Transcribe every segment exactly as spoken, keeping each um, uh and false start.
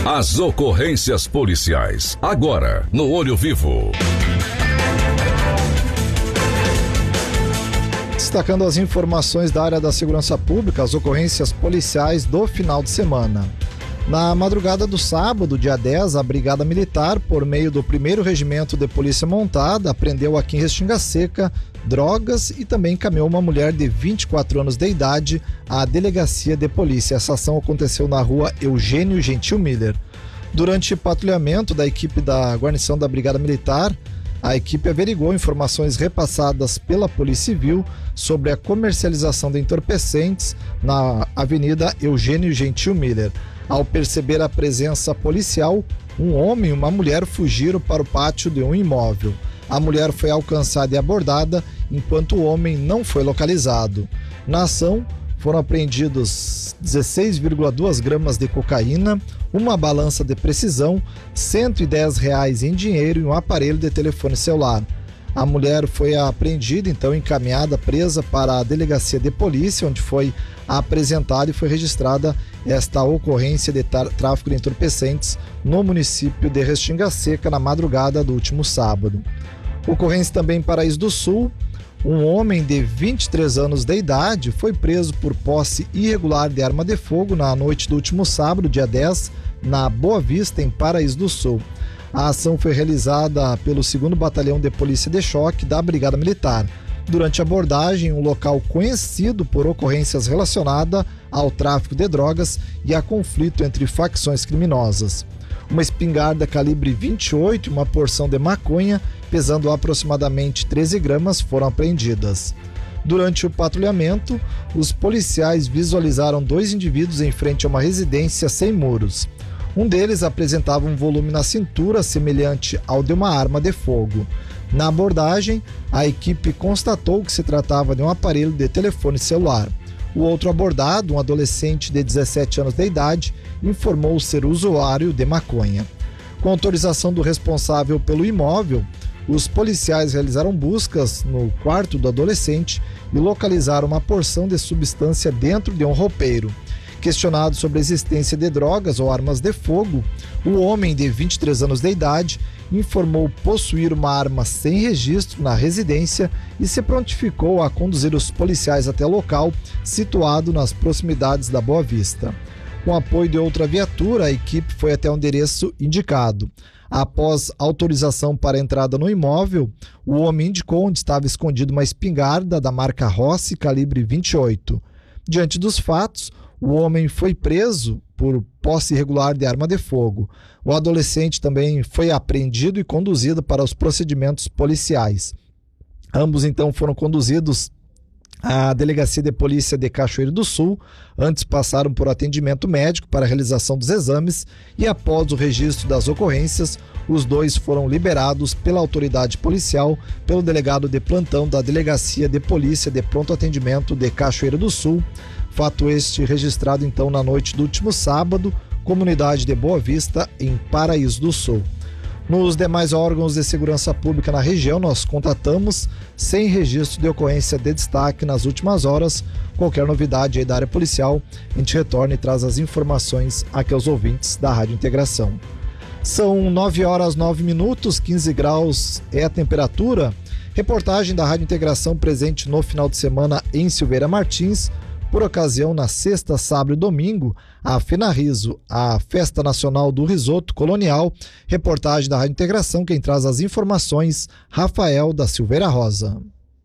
As ocorrências policiais, agora no Olho Vivo. Destacando as informações da área da segurança pública, as ocorrências policiais do final de semana. Na madrugada do sábado, dia dez, a Brigada Militar, por meio do primeiro Regimento de Polícia Montada, apreendeu aqui em Restinga Seca drogas e também encaminhou uma mulher de vinte e quatro anos de idade à delegacia de polícia. Essa ação aconteceu na rua Eugênio Gentil Miller. Durante patrulhamento da equipe da guarnição da Brigada Militar, a equipe averigou informações repassadas pela Polícia Civil sobre a comercialização de entorpecentes na Avenida Eugênio Gentil Miller. Ao perceber a presença policial, um homem e uma mulher fugiram para o pátio de um imóvel. A mulher foi alcançada e abordada, enquanto o homem não foi localizado. Na ação, foram apreendidos dezesseis vírgula dois gramas de cocaína, uma balança de precisão, cento e dez reais em dinheiro e um aparelho de telefone celular. A mulher foi apreendida, então encaminhada, presa para a delegacia de polícia, onde foi apresentada e foi registrada esta ocorrência de tráfico de entorpecentes no município de Restinga Seca na madrugada do último sábado. Ocorrência também em Paraíso do Sul. Um homem de vinte e três anos de idade foi preso por posse irregular de arma de fogo na noite do último sábado, dia dez, na Boa Vista, em Paraíso do Sul. A ação foi realizada pelo segundo Batalhão de Polícia de Choque da Brigada Militar. Durante a abordagem, um local conhecido por ocorrências relacionadas ao tráfico de drogas e a conflito entre facções criminosas. Uma espingarda calibre vinte e oito e uma porção de maconha, pesando aproximadamente treze gramas, foram apreendidas. Durante o patrulhamento, os policiais visualizaram dois indivíduos em frente a uma residência sem muros. Um deles apresentava um volume na cintura semelhante ao de uma arma de fogo. Na abordagem, a equipe constatou que se tratava de um aparelho de telefone celular. O outro abordado, um adolescente de dezessete anos de idade, informou ser usuário de maconha. Com autorização do responsável pelo imóvel, os policiais realizaram buscas no quarto do adolescente e localizaram uma porção de substância dentro de um roupeiro. Questionado sobre a existência de drogas ou armas de fogo, o homem de vinte e três anos de idade informou possuir uma arma sem registro na residência e se prontificou a conduzir os policiais até o local, situado nas proximidades da Boa Vista. Com apoio de outra viatura, a equipe foi até o endereço indicado. Após autorização para entrada no imóvel, o homem indicou onde estava escondida uma espingarda da marca Rossi, calibre vinte e oito. Diante dos fatos, o homem foi preso por posse irregular de arma de fogo. O adolescente também foi apreendido e conduzido para os procedimentos policiais. Ambos, então, foram conduzidos à Delegacia de Polícia de Cachoeiro do Sul. Antes passaram por atendimento médico para a realização dos exames e, após o registro das ocorrências, os dois foram liberados pela autoridade policial, pelo delegado de plantão da Delegacia de Polícia de Pronto Atendimento de Cachoeiro do Sul. Fato este registrado então na noite do último sábado, comunidade de Boa Vista, em Paraíso do Sul. Nos demais órgãos de segurança pública na região, nós contatamos sem registro de ocorrência de destaque nas últimas horas. Qualquer novidade aí da área policial, a gente retorna e traz as informações aqui aos ouvintes da Rádio Integração. São nove horas nove minutos, quinze graus é a temperatura. Reportagem da Rádio Integração presente no final de semana em Silveira Martins. Por ocasião, na sexta, sábado e domingo, a FENARISO, a Festa Nacional do Risoto Colonial. Reportagem da Rádio Integração, quem traz as informações, Rafael da Silveira Rosa.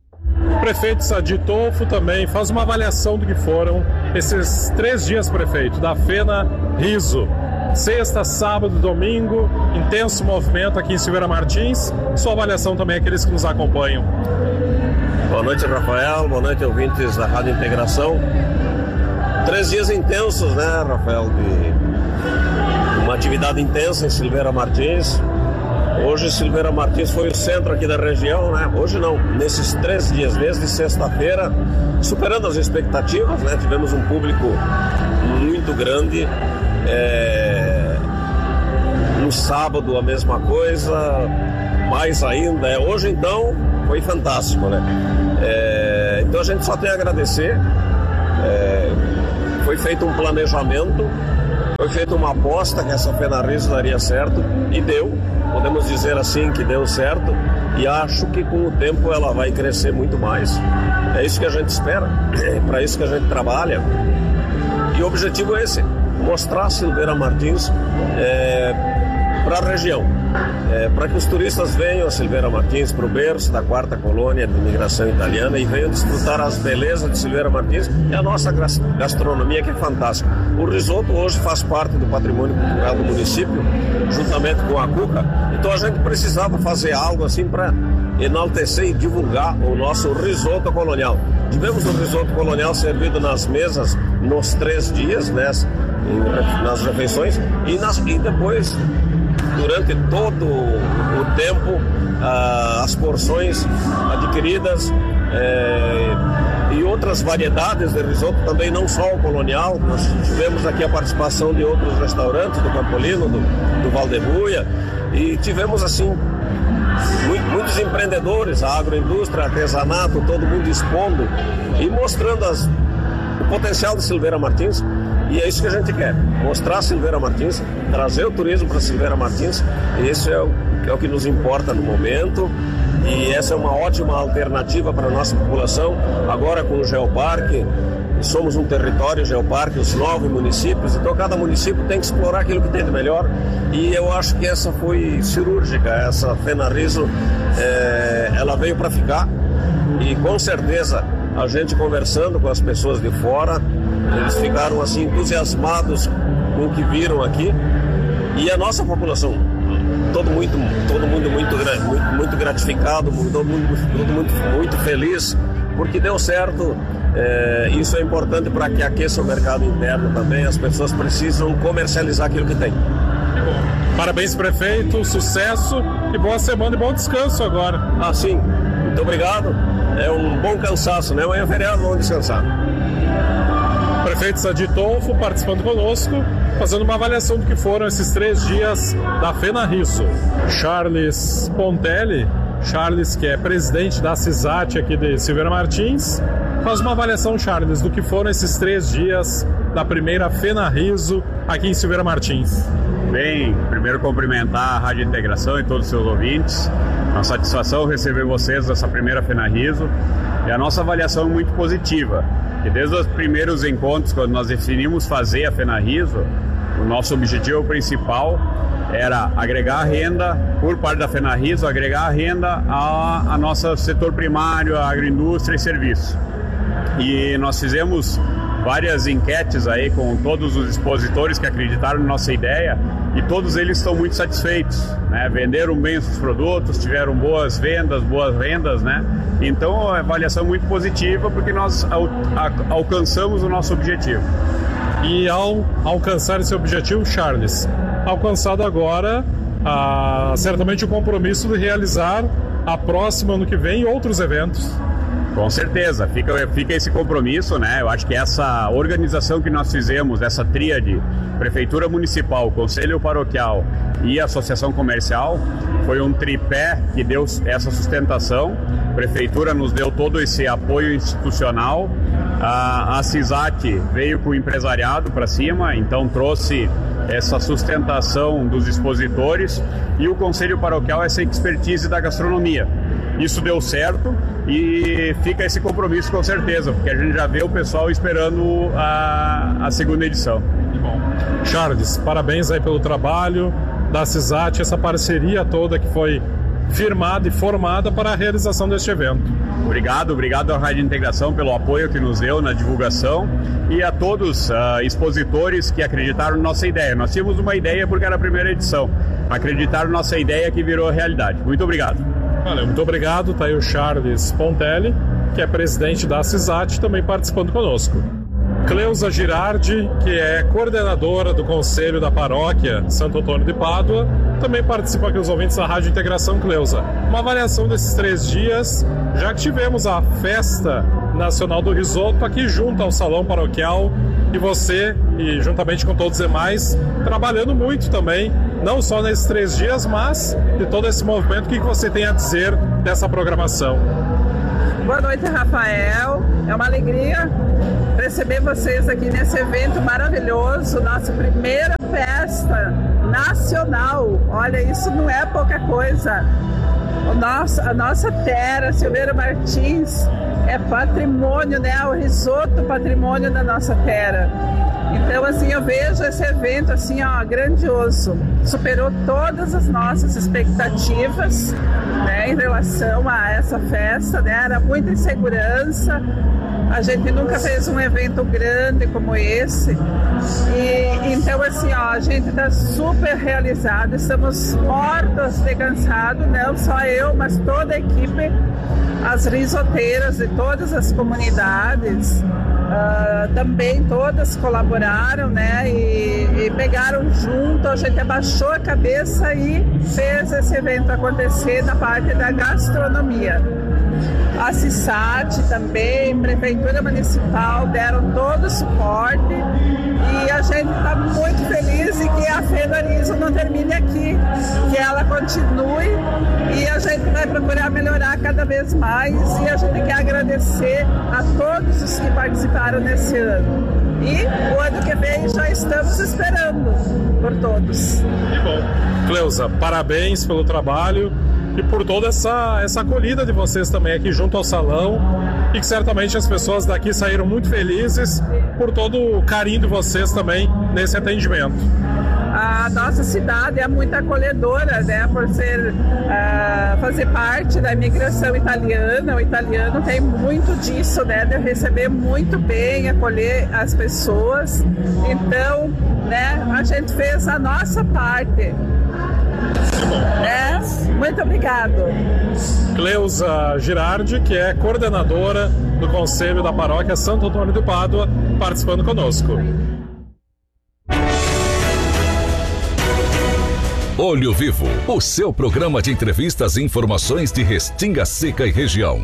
O prefeito Sadi Tolfo também faz uma avaliação do que foram esses três dias, prefeito, da FENARISO. Sexta, sábado e domingo, intenso movimento aqui em Silveira Martins. Sua avaliação também, aqueles que nos acompanham. Boa noite, Rafael. Boa noite, ouvintes da Rádio Integração. Três dias intensos, né, Rafael? De uma atividade intensa em Silveira Martins. Hoje, Silveira Martins foi o centro aqui da região, né? Hoje não, nesses três dias, desde sexta-feira, superando as expectativas, né? Tivemos um público muito grande. É... No sábado, a mesma coisa, mais ainda. É... Hoje, então, foi fantástico, né? É, então a gente só tem a agradecer. É, foi feito um planejamento, foi foi feita uma aposta que essa FenaRiso daria certo e deu, podemos dizer assim que deu certo, e acho que com o tempo ela vai crescer muito mais. É isso que a gente espera, é para isso que a gente trabalha, e o objetivo é esse, mostrar a Silveira Martins é, para a região, é, para que os turistas venham a Silveira Martins, para o berço da quarta colônia de imigração italiana, e venham desfrutar as belezas de Silveira Martins e a nossa gastronomia, que é fantástica. O risoto hoje faz parte do patrimônio cultural do município, juntamente com a cuca, então a gente precisava fazer algo assim para enaltecer e divulgar o nosso risoto colonial. Tivemos o risoto colonial servido nas mesas nos três dias, né, nas refeições, e, nas, e depois, durante todo o tempo, ah, as porções adquiridas eh, e outras variedades de risoto, também não só o colonial. Nós tivemos aqui a participação de outros restaurantes, do Campolino, do, do Valdebuia, e tivemos assim muitos empreendedores, a agroindústria, artesanato, todo mundo expondo e mostrando as, o potencial de Silveira Martins. E é isso que a gente quer, mostrar a Silveira Martins, trazer o turismo para Silveira Martins, e isso é o, é o que nos importa no momento, e essa é uma ótima alternativa para a nossa população. Agora com o Geoparque, somos um território Geoparque, os nove municípios, então cada município tem que explorar aquilo que tem de melhor, e eu acho que essa foi cirúrgica, essa FenaRiso, é, ela veio para ficar, e com certeza a gente conversando com as pessoas de fora, eles ficaram assim entusiasmados com o que viram aqui, e a nossa população, todo, muito, todo mundo muito, muito, muito gratificado, todo mundo, todo mundo muito feliz, porque deu certo. É, isso é importante para que aqueça o mercado interno também. As pessoas precisam comercializar aquilo que tem. Parabéns, prefeito, sucesso e boa semana e bom descanso agora. Ah, sim, muito obrigado. É um bom cansaço, né? Amanhã é feriado, vamos descansar. Prefeito Sadi Tolfo participando conosco, fazendo uma avaliação do que foram esses três dias da FenaRiso. Charles Pontelli, Charles, que é presidente da CISAT aqui de Silveira Martins, faz uma avaliação, Charles, do que foram esses três dias da primeira FenaRiso aqui em Silveira Martins. Bem, primeiro cumprimentar a Rádio Integração e todos os seus ouvintes. Uma satisfação receber vocês nessa primeira FenaRiso, e a nossa avaliação é muito positiva. E desde os primeiros encontros, quando nós definimos fazer a FenaRiso, o nosso objetivo principal era agregar renda, por parte da FenaRiso, agregar renda a, a nosso setor primário, a agroindústria e serviço. E nós fizemos várias enquetes aí com todos os expositores que acreditaram na nossa ideia, e todos eles estão muito satisfeitos, né? Venderam bem os produtos, tiveram boas vendas, boas vendas, né? Então a avaliação é muito positiva, porque nós al- a- alcançamos o nosso objetivo. E ao alcançar esse objetivo, Charles, alcançado agora, ah, certamente o compromisso de realizar a próxima ano que vem outros eventos. Com certeza, fica, fica esse compromisso, né? Eu acho que essa organização que nós fizemos, essa tríade, Prefeitura Municipal, Conselho Paroquial e Associação Comercial, foi um tripé que deu essa sustentação. A Prefeitura nos deu todo esse apoio institucional, a, a CISAT veio com o empresariado para cima, então trouxe essa sustentação dos expositores, e o Conselho Paroquial essa expertise da gastronomia. Isso deu certo e fica esse compromisso com certeza, porque a gente já vê o pessoal esperando a, a segunda edição. Bom. Charles, parabéns aí pelo trabalho da CISAT, essa parceria toda que foi firmada e formada para a realização deste evento. Obrigado, obrigado à Rádio Integração pelo apoio que nos deu na divulgação, e a todos uh, expositores que acreditaram na nossa ideia. Nós tínhamos uma ideia porque era a primeira edição, acreditaram na nossa ideia que virou realidade. Muito obrigado. Valeu, muito obrigado. Está aí o Charles Pontelli, que é presidente da CISAT, também participando conosco. Cleusa Girardi, que é coordenadora do Conselho da Paróquia Santo Antônio de Pádua, também participa aqui os ouvintes da Rádio Integração. Cleusa, uma avaliação desses três dias, já que tivemos a Festa Nacional do Risoto aqui junto ao Salão Paroquial, e você, e juntamente com todos os demais, trabalhando muito também, não só nesses três dias, mas de todo esse movimento. O que você tem a dizer dessa programação? Boa noite, Rafael. É uma alegria receber vocês aqui nesse evento maravilhoso, nossa primeira nacional. Olha, isso não é pouca coisa. O nosso, a nossa terra, Silveira Martins, é patrimônio, né? O risoto patrimônio da nossa terra. Então, assim, eu vejo esse evento, assim, ó, grandioso. Superou todas as nossas expectativas, né, em relação a essa festa, né? Era muita insegurança. A gente nunca fez um evento grande como esse. E, então, assim, ó, a gente está super realizado. Estamos mortos de cansado, não só eu, mas toda a equipe, as risoteiras de todas as comunidades. Uh, também todas colaboraram, né, e, e pegaram junto, a gente abaixou a cabeça e fez esse evento acontecer na parte da gastronomia. A CISAT também, Prefeitura Municipal, deram todo o suporte e a gente está muito feliz em que a Fena Riso não termine aqui, que ela continue e a gente vai procurar melhorar cada vez mais e a gente quer agradecer a todos os que participaram nesse ano. E o ano que vem já estamos esperando por todos. Que bom. Cleusa, parabéns pelo trabalho e por toda essa, essa acolhida de vocês também aqui junto ao salão e que certamente as pessoas daqui saíram muito felizes por todo o carinho de vocês também nesse atendimento. A nossa cidade é muito acolhedora, né, por ser, uh, fazer parte da imigração italiana. O italiano tem muito disso, né, de receber muito bem, acolher as pessoas. Então, né, a gente fez a nossa parte. É, muito obrigado. Cleusa Girardi, que é coordenadora do Conselho da Paróquia Santo Antônio de Pádua, participando conosco. Olho Vivo, o seu programa de entrevistas e informações de Restinga Seca e região.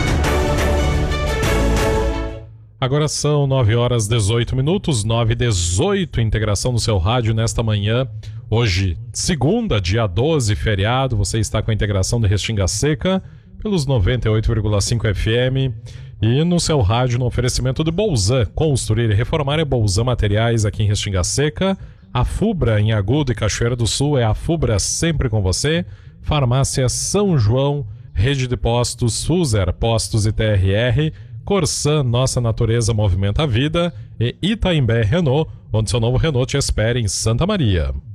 Agora são nove horas e dezoito minutos, nove e dezoito, integração no seu rádio nesta manhã. Hoje, segunda, dia doze, feriado, você está com a integração de Restinga Seca pelos noventa e oito vírgula cinco F M e no seu rádio no oferecimento de Bolzan. Construir e reformar é Bolzan Materiais aqui em Restinga Seca. A Fubra em Agudo e Cachoeira do Sul é a Fubra sempre com você. Farmácia São João, Rede de Postos, Fuser, Postos e T R R, Corsan, Nossa Natureza Movimenta a Vida e Itaimbé Renault, onde seu novo Renault te espera em Santa Maria.